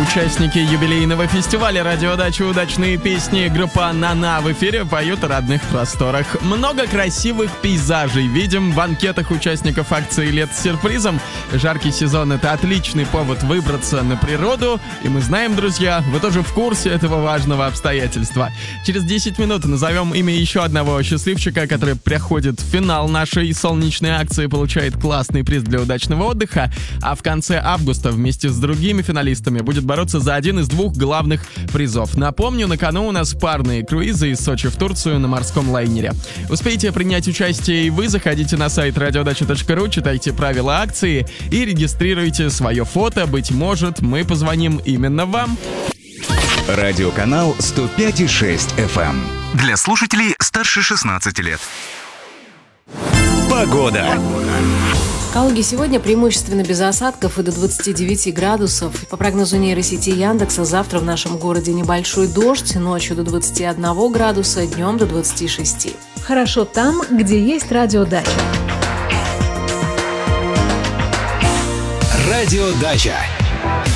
Участники юбилейного фестиваля «Радиодача. Удачные песни» группа «Нана» в эфире поют о родных просторах. Много красивых пейзажей видим в анкетах участников акции «Лет с сюрпризом». Жаркий сезон — это отличный повод выбраться на природу. И мы знаем, друзья, вы тоже в курсе этого важного обстоятельства. Через 10 минут назовем имя еще одного счастливчика, который проходит в финал нашей солнечной акции, получает классный приз для удачного отдыха. А в конце августа вместе с другими финалистами будет бороться за один из двух главных призов. Напомню, на кону у нас парные круизы из Сочи в Турцию на морском лайнере. Успейте принять участие и вы, заходите на сайт radiodacha.ru, читайте правила акции и регистрируйте свое фото. Быть может, мы позвоним именно вам. Радиоканал 105,6 FM. Для слушателей старше 16 лет. Погода. В Калуге сегодня преимущественно без осадков и до 29 градусов. По прогнозу нейросети Яндекса, завтра в нашем городе небольшой дождь, ночью до 21 градуса, днем до 26. Хорошо там, где есть радиодача. Радиодача.